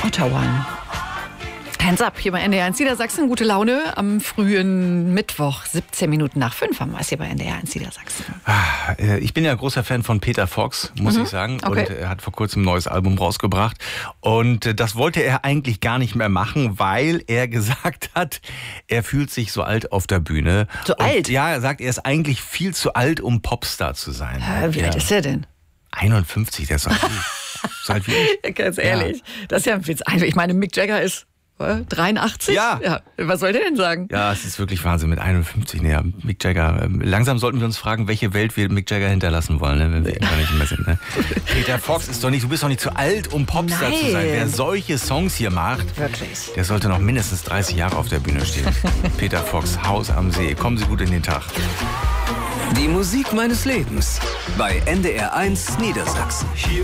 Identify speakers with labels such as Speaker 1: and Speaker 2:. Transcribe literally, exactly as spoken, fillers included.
Speaker 1: Ottawa. Hands up, hier bei N D R eins Niedersachsen. Gute Laune am frühen Mittwoch, siebzehn Minuten nach fünf haben wir es hier bei N D R eins Niedersachsen.
Speaker 2: Ich bin ja großer Fan von Peter Fox, muss mhm. ich sagen.
Speaker 1: Okay.
Speaker 2: Und er hat vor kurzem ein neues Album rausgebracht. Und das wollte er eigentlich gar nicht mehr machen, weil er gesagt hat, er fühlt sich so alt auf der Bühne.
Speaker 1: So
Speaker 2: Und
Speaker 1: alt?
Speaker 2: Ja, er sagt, er ist eigentlich viel zu alt, um Popstar zu sein.
Speaker 1: Äh, wie
Speaker 2: ja.
Speaker 1: alt ist er denn?
Speaker 2: einundfünfzig, der ist so alt wie, so alt wie ich.
Speaker 1: Ja, ganz ehrlich, ja. Das ist ja jetzt einfach. Ich meine, Mick Jagger ist dreiundachtzig?
Speaker 2: Ja.
Speaker 1: ja. Was soll der denn sagen?
Speaker 2: Ja, es ist wirklich Wahnsinn mit einundfünfzig. Nee, Mick Jagger. Langsam sollten wir uns fragen, welche Welt wir Mick Jagger hinterlassen wollen, ne, wenn wir gar nicht mehr sind. Ne? Peter Fox ist doch nicht, du bist doch nicht zu alt, um Popstar
Speaker 1: Nein.
Speaker 2: zu sein. Wer solche Songs hier macht,
Speaker 1: Wirklich.
Speaker 2: der sollte noch mindestens dreißig Jahre auf der Bühne stehen. Peter Fox, Haus am See. Kommen Sie gut in den Tag.
Speaker 3: Die Musik meines Lebens bei N D R eins Niedersachsen. Hier